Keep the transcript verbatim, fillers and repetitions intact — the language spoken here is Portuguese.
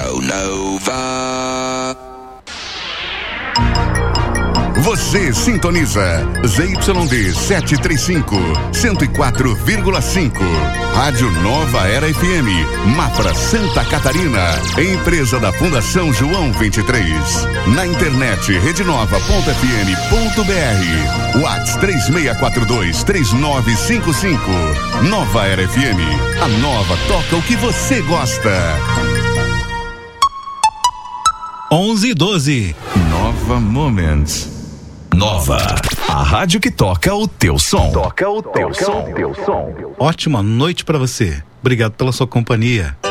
Radio Nova. Você sintoniza Z Y D setecentos e trinta e cinco, cento e quatro vírgula cinco. Rádio Nova Era F M, Mafra, Santa Catarina. Empresa da Fundação João vinte e três. Na internet, redenova ponto f m ponto b r. WhatsApp três seis quatro dois, três nove cinco cinco. Nova Era F M. A nova toca o que você gosta. onze e doze. Nova Moments. Nova, a rádio que toca o teu som. Toca o teu som. Ótima noite pra você. Obrigado pela sua companhia.